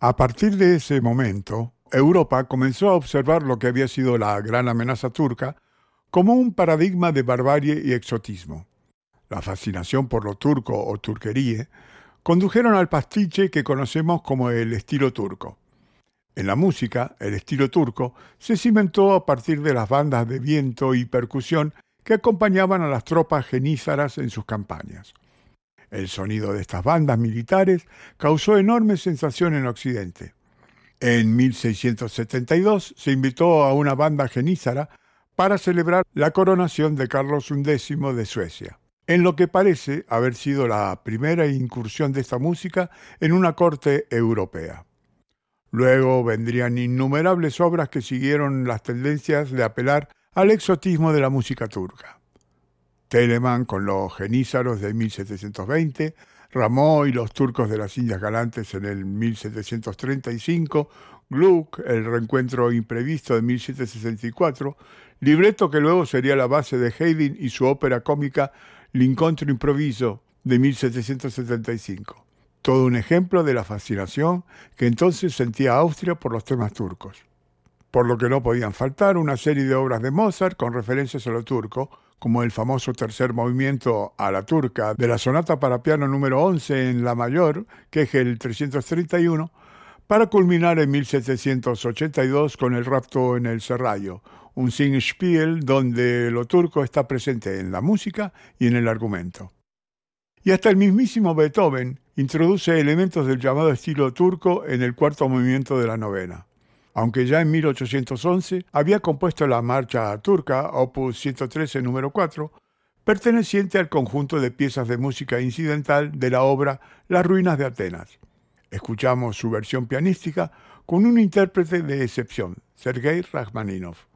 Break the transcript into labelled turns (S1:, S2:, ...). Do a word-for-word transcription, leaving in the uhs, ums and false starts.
S1: A partir de ese momento, Europa comenzó a observar lo que había sido la gran amenaza turca como un paradigma de barbarie y exotismo. La fascinación por lo turco o turquerie condujeron al pastiche que conocemos como el estilo turco. En la música, el estilo turco se cimentó a partir de las bandas de viento y percusión que acompañaban a las tropas genízaras en sus campañas. El sonido de estas bandas militares causó enorme sensación en Occidente. En mil seiscientos setenta y dos se invitó a una banda genízara para celebrar la coronación de Carlos undécimo de Suecia, en lo que parece haber sido la primera incursión de esta música en una corte europea. Luego vendrían innumerables obras que siguieron las tendencias de apelar al exotismo de la música turca. Telemann con los genízaros de mil setecientos veinte, Rameau y los turcos de las Indias Galantes en el mil setecientos treinta y cinco, Gluck, el reencuentro imprevisto de mil setecientos sesenta y cuatro, libreto que luego sería la base de Haydn y su ópera cómica L'incontro improviso de mil setecientos setenta y cinco. Todo un ejemplo de la fascinación que entonces sentía Austria por los temas turcos. Por lo que no podían faltar una serie de obras de Mozart con referencias a lo turco, como el famoso tercer movimiento a la turca de la sonata para piano número once en la mayor, que es el trescientos treinta y uno, para culminar en mil setecientos ochenta y dos con el rapto en el Serrallo, un Singspiel donde lo turco está presente en la música y en el argumento. Y hasta el mismísimo Beethoven introduce elementos del llamado estilo turco en el cuarto movimiento de la novena. Aunque ya en mil ochocientos once había compuesto la marcha turca, opus ciento trece número cuatro, perteneciente al conjunto de piezas de música incidental de la obra Las ruinas de Atenas. Escuchamos su versión pianística con un intérprete de excepción, Sergei Rachmaninoff.